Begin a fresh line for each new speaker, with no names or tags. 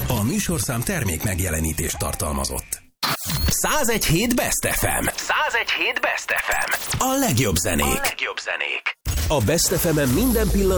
A műsorszám termék megjelenítést tartalmazott. 101.7 Best FM. 101.7 Best FM. A legjobb zenék. A Best FM-en minden pillanat